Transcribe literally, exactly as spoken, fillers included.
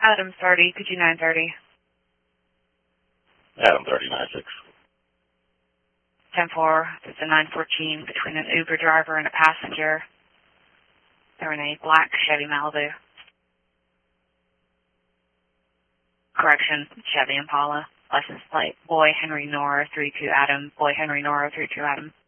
Adam thirty, P G nine thirty. Adam thirty nine six. ten four, there's a nine fourteen between an Uber driver and a passenger. They're in a black Chevy Malibu. Correction, Chevy Impala. License plate, Boy Henry Nora three two Adam. Boy Henry Nora three two Adam.